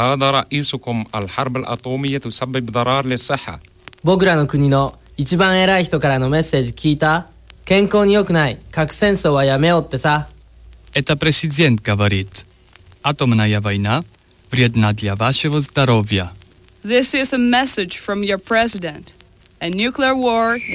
هذا رئيسكم الحرب الأطومية تسبب ضرر للصحة. 僕らの国の一番偉い人からのメッセージ聞いた？健康に良くない。核戦争はやめようってさ。 Это президент говорит. Атомная война вредна для вашего здоровья. This is a message from your president. A nuclear war